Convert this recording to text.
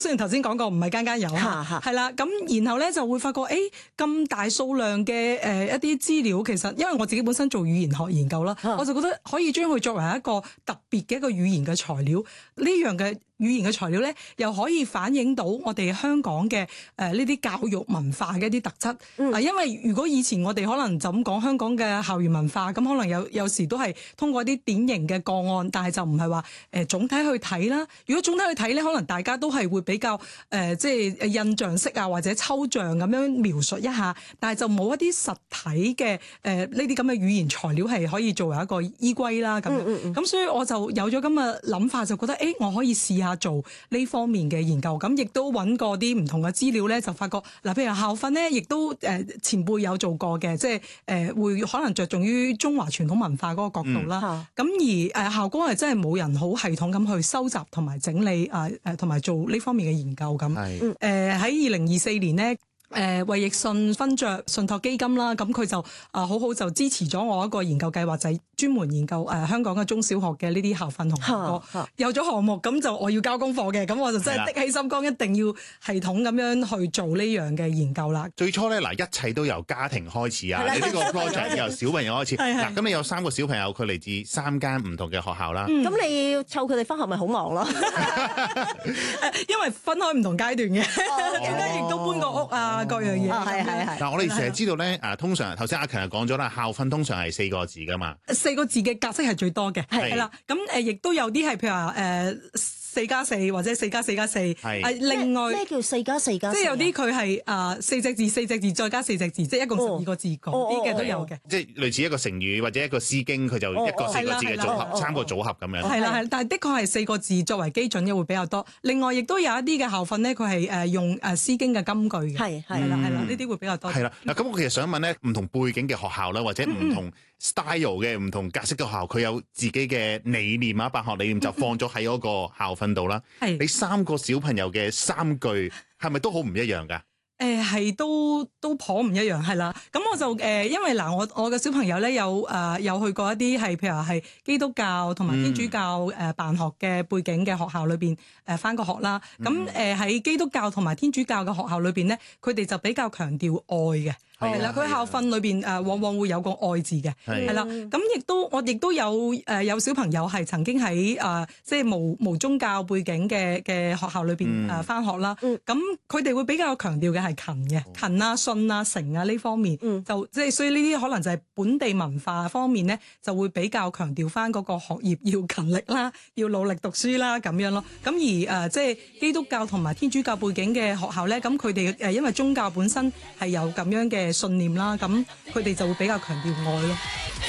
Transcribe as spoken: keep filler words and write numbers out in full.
雖然頭先講過唔係間間有嚇，係啦，咁然後咧就會發覺，誒咁大數量嘅誒一啲資料，其實因為我自己本身做語言學研究啦，我就覺得可以將佢作為一個特別嘅一個語言嘅材料，呢樣嘅語言嘅材料咧，又可以反映到我哋香港嘅誒呢啲教育文化嘅一啲特質。啊、嗯，因為如果以前我哋可能就咁講香港嘅校園文化，咁可能有有時都係通過一啲典型嘅個案，但係就唔係話誒總體去睇啦。如果總體去睇咧，可能大家都係會比較誒、呃、即係印象式啊，或者抽象咁樣描述一下，但係就冇一啲實體嘅誒呢啲咁嘅語言材料係可以作為一個依歸啦。咁咁、嗯嗯、所以我就有咗咁嘅諗法，就覺得誒、欸、我可以試下做呢方面嘅研究，咁亦都揾過啲唔同嘅資料咧，就發覺嗱，譬如校訓咧，亦都誒前輩有做過嘅，即係誒會可能着重於中華傳統文化嗰個角度啦。咁、嗯、而誒校工係真係冇人好系統咁去收集同埋整理啊誒同埋做呢方面嘅研究咁。誒喺二零二四年咧。誒衛奕信勳爵信託基金啦，咁佢就啊好好就支持咗我一個研究計劃，就係、是、專門研究誒、呃、香港嘅中小學嘅呢啲校訓同校歌。有咗項目，咁就我要交功課嘅，咁我就真係的起心肝，一定要系統咁樣去做呢樣嘅研究啦。 最初咧嗱，一切都由家庭開始啊！你呢個 project 由小朋友開始。嗱，咁你有三個小朋友，佢嚟自三間唔同嘅學校啦。 咁、嗯、你要湊佢哋返學咪好忙咯？ 因為分開唔同階段嘅，中間亦都搬過屋啊。各樣嘢， 係係係。 嗱，我哋成日知道咧，誒，通常頭先阿強又講咗啦，校訓通常係四個字噶嘛， 四個字嘅格式係最多嘅，係啦。咁誒，亦都有啲係譬如話誒四加四或者四加四加四，係另外咩叫四加四加？ 即係有啲佢係誒四隻字四隻字再加四隻字，即係一共十二個字嗰啲嘅都有嘅。即係類似一個成語或者一個詩經，佢就一個四個字嘅組合，三個組合咁樣。 係啦係，但係的確係四個字作為基準嘅會比較多。另外亦都有一啲嘅校訓咧，佢係誒用誒詩經嘅金句嘅。係係啦係啦，呢啲會比較多。 係啦，嗱咁我其實想問咧，唔同背景嘅學校啦，或者唔同 style 嘅唔同格式嘅學校，佢有自己嘅理念啊，辦學理念就放咗喺嗰個校訓度啦。係你三個小朋友嘅三句係咪都好唔一樣㗎？ 誒係都都頗唔一樣係啦，咁我就誒、呃、因為嗱我我嘅小朋友咧有誒、呃、有去過一啲係譬如話係基督教同埋天主教誒辦學嘅背景嘅學校裏邊誒返過學啦，咁誒喺基督教同埋天主教嘅學校裏邊咧，佢哋就比較強調愛嘅。係啦，佢校訓裏邊誒往往會有個愛字嘅，係啦。咁亦都我亦都有誒有小朋友係曾經喺誒即係無無宗教背景嘅嘅學校裏邊誒返學啦。咁佢哋會比較強調嘅係勤嘅，勤啊、信啊、誠啊呢方面，就即係所以呢啲可能就係本地文化方面咧，就會比較強調返嗰個學業要勤力啦，要努力讀書啦咁樣咯。咁而誒即係基督教同埋天主教背景嘅學校咧，咁佢哋誒因為宗教本身係有咁樣嘅信念啦，咁佢哋就會比較強調愛咯。